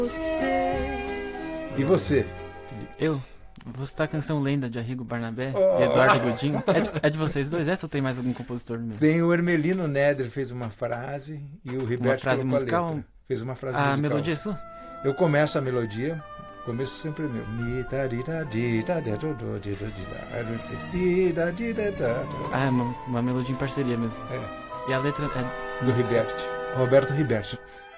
E você? Eu? Vou citar a canção Lenda de Arrigo Barnabé e Eduardo Godinho. É de vocês dois? Essa ou tem mais algum compositor no meio? Tem o Hermelino Neder, fez uma frase, e o Riberto Uma frase colocou a musical? letra. Fez uma frase A musical. melodia é sua? Eu começo a melodia, começo sempre meu. Ah, é uma melodia em parceria mesmo. É, E a letra é do Roberto Riberto.